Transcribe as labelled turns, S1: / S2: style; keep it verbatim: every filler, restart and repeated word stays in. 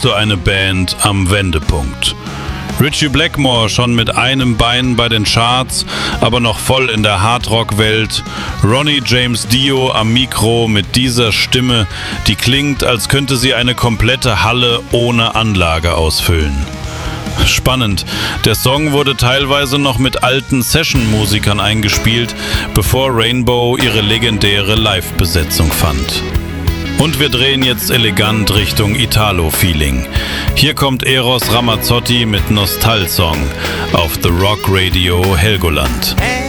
S1: So eine Band am Wendepunkt. Ritchie Blackmore schon mit einem Bein bei den Charts, aber noch voll in der Hardrock-Welt. Ronnie James Dio am Mikro mit dieser Stimme, die klingt, als könnte sie eine komplette Halle ohne Anlage ausfüllen. Spannend, der Song wurde teilweise noch mit alten Session-Musikern eingespielt, bevor Rainbow ihre legendäre Live-Besetzung fand. Und wir drehen jetzt elegant Richtung Italo-Feeling. Hier kommt Eros Ramazzotti mit Nostal-Song auf The Rock Radio Helgoland.
S2: Hey.